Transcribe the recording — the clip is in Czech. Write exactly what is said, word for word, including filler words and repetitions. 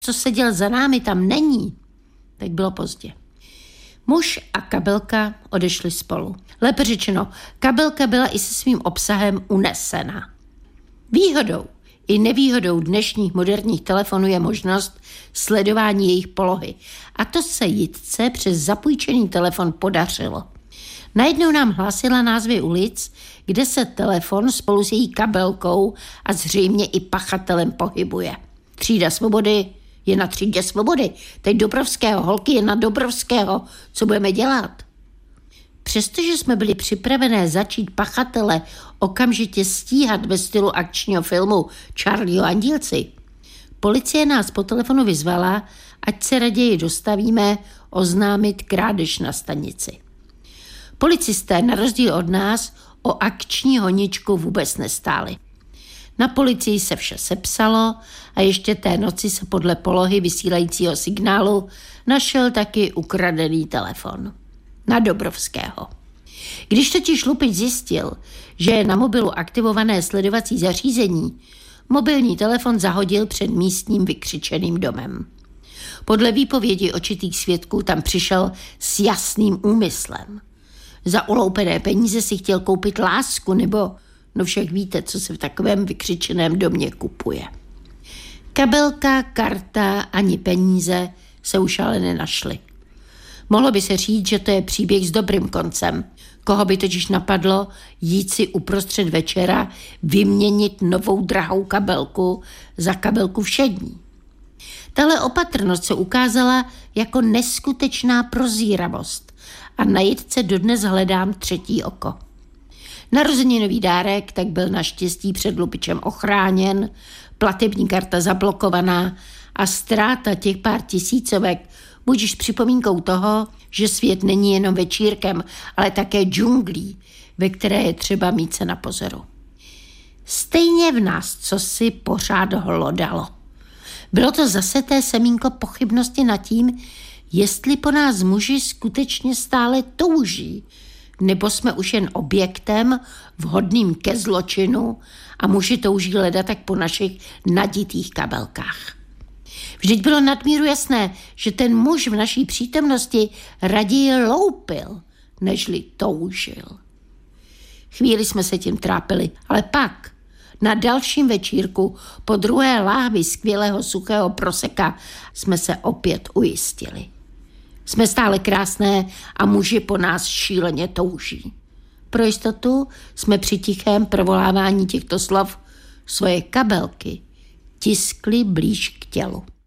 co seděl za námi, tam není, tak bylo pozdě. Muž a kabelka odešli spolu. Lépe řečeno, kabelka byla i se svým obsahem unesena. Výhodou i nevýhodou dnešních moderních telefonů je možnost sledování jejich polohy. A to se Jitce přes zapůjčený telefon podařilo. Najednou nám hlásila názvy ulic, kde se telefon spolu s její kabelkou a zřejmě i pachatelem pohybuje. Třída Svobody je na třídě Svobody. Teď Dobrovského, holky je na Dobrovského. Co budeme dělat? Přestože jsme byli připravené začít pachatele okamžitě stíhat ve stylu akčního filmu Charlieho Andílci, policie nás po telefonu vyzvala, ať se raději dostavíme oznámit krádež na stanici. Policisté na rozdíl od nás o akční honičku vůbec nestáli. Na policii se vše sepsalo a ještě té noci se podle polohy vysílajícího signálu našel taky ukradený telefon. Na Dobrovského. Když totiž lupič zjistil, že je na mobilu aktivované sledovací zařízení, mobilní telefon zahodil před místním vykřičeným domem. Podle výpovědi očitých svědků tam přišel s jasným úmyslem. Za uloupené peníze si chtěl koupit lásku, nebo no však víte, co se v takovém vykřičeném domě kupuje. Kabelka, karta ani peníze se už ale nenašly. Mohlo by se říct, že to je příběh s dobrým koncem. Koho by totiž napadlo jít si uprostřed večera vyměnit novou drahou kabelku za kabelku všední. Tahle opatrnost se ukázala jako neskutečná prozíravost a na Jitce dodnes hledám třetí oko. Narozeninový dárek tak byl naštěstí před lupičem ochráněn, platební karta zablokovaná a ztráta těch pár tisícovek budiž připomínkou toho, že svět není jenom večírkem, ale také džunglí, ve které je třeba mít se na pozoru. Stejně v nás cosi pořád hlodalo. Bylo to zase té semínko pochybnosti nad tím, jestli po nás muži skutečně stále touží, nebo jsme už jen objektem vhodným ke zločinu a muži touží leda tak po našich naditých kabelkách. Vždyť bylo nadmíru jasné, že ten muž v naší přítomnosti raději loupil, nežli toužil. Chvíli jsme se tím trápili, ale pak na dalším večírku po druhé láhvi skvělého suchého proseka jsme se opět ujistili. Jsme stále krásné a muži po nás šíleně touží. Pro jistotu jsme při tichém provolávání těchto slov svoje kabelky tiskli blíž k tělu.